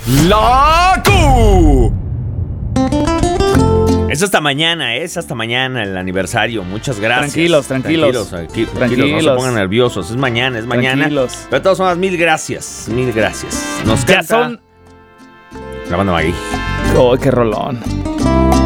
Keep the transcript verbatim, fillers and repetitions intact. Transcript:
La Q. Es hasta mañana, ¿eh? Es hasta mañana el aniversario. Muchas gracias. Tranquilos, tranquilos. Tranquilos, aquí, tranquilos, tranquilos. No se pongan nerviosos. Es mañana, es mañana. Tranquilos. Pero de todas formas, mil gracias. Mil gracias. Nos Ya canta son... la banda Magui. ¡Oh, qué rolón!